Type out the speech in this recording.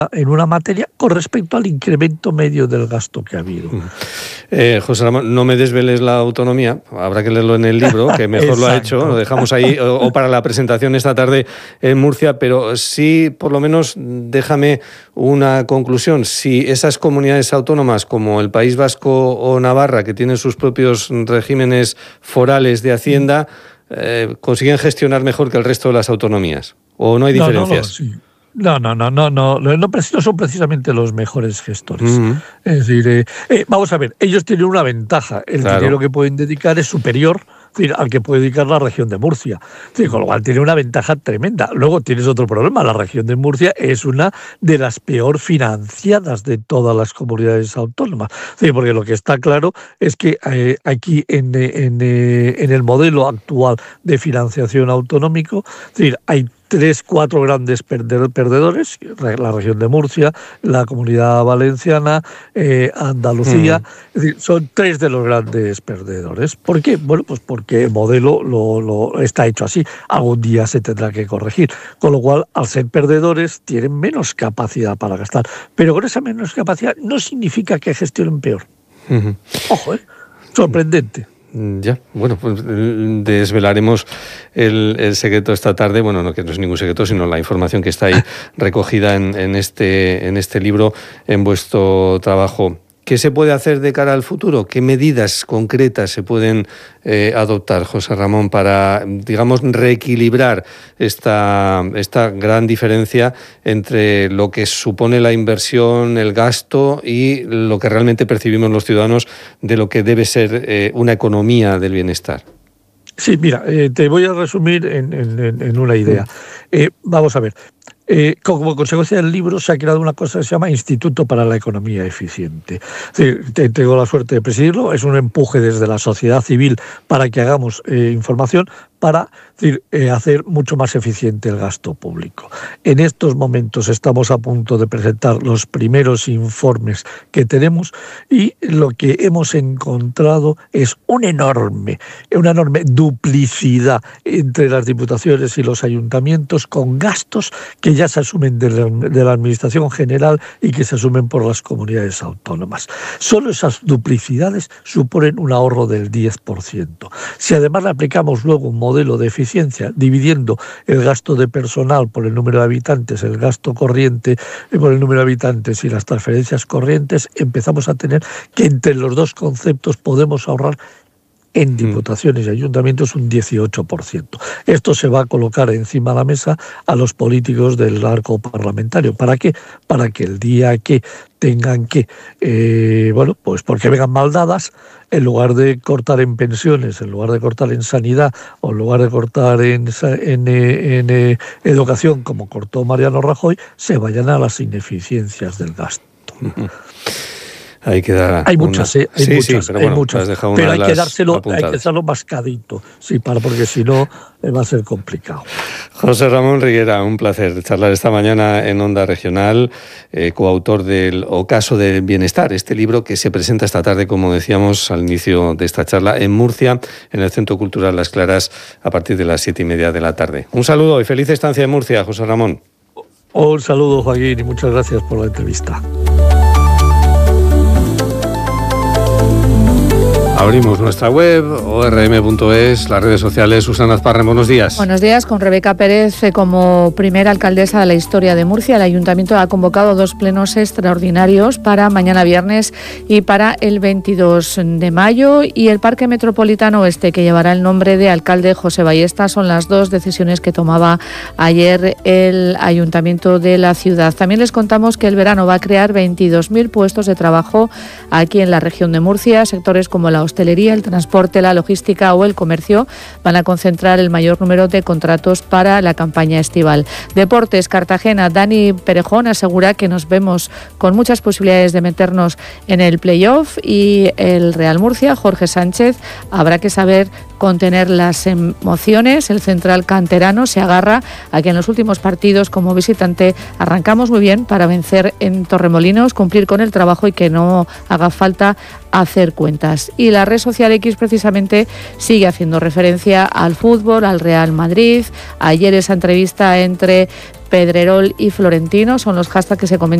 en una materia con respecto al incremento medio del gasto que ha habido. José Ramón, no me desveles la autonomía, habrá que leerlo en el libro, que mejor lo ha hecho, lo dejamos ahí, o para la presentación esta tarde en Murcia, pero sí, por lo menos, déjame una conclusión. Si esas comunidades autónomas como el País Vasco o Navarra, que tienen sus propios regímenes forales de Hacienda, consiguen gestionar mejor que el resto de las autonomías, ¿o no hay diferencias? No son precisamente los mejores gestores. Es decir, vamos a ver, ellos tienen una ventaja. El dinero que pueden dedicar es superior al que puede dedicar la región de Murcia. Con lo cual tiene una ventaja tremenda. Luego tienes otro problema. La región de Murcia es una de las peor financiadas de todas las comunidades autónomas. Porque lo que está claro es que aquí en el modelo actual de financiación autonómico, hay 3-4 grandes perdedores: la región de Murcia, la Comunidad Valenciana, Andalucía. Es decir, son 3 de los grandes perdedores. ¿Por qué? Bueno, pues porque el modelo lo está hecho así. Algún día se tendrá que corregir. Con lo cual, al ser perdedores, tienen menos capacidad para gastar. Pero con esa menos capacidad no significa que gestionen peor. Ojo, sorprendente. Ya, bueno, pues desvelaremos el secreto esta tarde. Bueno, no, que no es ningún secreto, sino la información que está ahí recogida en este libro, en vuestro trabajo. ¿Qué se puede hacer de cara al futuro? ¿Qué medidas concretas se pueden adoptar, José Ramón, para, digamos, reequilibrar esta gran diferencia entre lo que supone la inversión, el gasto y lo que realmente percibimos los ciudadanos de lo que debe ser una economía del bienestar? Sí, mira, te voy a resumir en una idea. Vamos a ver. Como consecuencia del libro se ha creado una cosa que se llama Instituto para la Economía Eficiente. Tengo la suerte de presidirlo. Es un empuje desde la sociedad civil para que hagamos información para hacer mucho más eficiente el gasto público. En estos momentos estamos a punto de presentar los primeros informes que tenemos y lo que hemos encontrado es una enorme duplicidad entre las diputaciones y los ayuntamientos, con gastos que ya se asumen de la Administración General y que se asumen por las comunidades autónomas. Solo esas duplicidades suponen un ahorro del 10%. Si además le aplicamos luego un modelo de eficiencia, dividiendo el gasto de personal por el número de habitantes, el gasto corriente por el número de habitantes y las transferencias corrientes, empezamos a tener que entre los dos conceptos podemos ahorrar en diputaciones y ayuntamientos un 18%. Esto se va a colocar encima de la mesa a los políticos del arco parlamentario. ¿Para qué? Para que el día que tengan que, pues porque vengan mal dadas, en lugar de cortar en pensiones, en lugar de cortar en sanidad o en lugar de cortar en educación, como cortó Mariano Rajoy, se vayan a las ineficiencias del gasto. Hay muchas, pero hay que dárselo mascadito, porque si no va a ser complicado. José Ramón Riguera, un placer charlar esta mañana en Onda Regional, coautor del Ocaso del Bienestar, este libro que se presenta esta tarde, como decíamos al inicio de esta charla, en Murcia, en el Centro Cultural Las Claras, a partir de las 7:30 de la tarde. Un saludo y feliz estancia en Murcia, José Ramón. Un saludo, Joaquín, y muchas gracias por la entrevista. Abrimos nuestra web, orm.es, las redes sociales. Susana Azparren, buenos días. Buenos días. Con Rebeca Pérez como primera alcaldesa de la historia de Murcia, el Ayuntamiento ha convocado 2 plenos extraordinarios para mañana viernes y para el 22 de mayo. Y el Parque Metropolitano Oeste, que llevará el nombre de alcalde José Ballesta, son las 2 decisiones que tomaba ayer el Ayuntamiento de la ciudad. También les contamos que el verano va a crear 22.000 puestos de trabajo aquí en la región de Murcia. Sectores como la hostelería, el transporte, la logística o el comercio van a concentrar el mayor número de contratos para la campaña estival. Deportes, Cartagena. Dani Perejón asegura que nos vemos con muchas posibilidades de meternos en el playoff, y el Real Murcia, Jorge Sánchez, habrá que saber contener las emociones. El central canterano se agarra a que en los últimos partidos como visitante arrancamos muy bien para vencer en Torremolinos, cumplir con el trabajo y que no haga falta hacer cuentas. Y la la red social X precisamente sigue haciendo referencia al fútbol, al Real Madrid. Ayer esa entrevista entre Pedrerol y Florentino son los hashtags que se comentan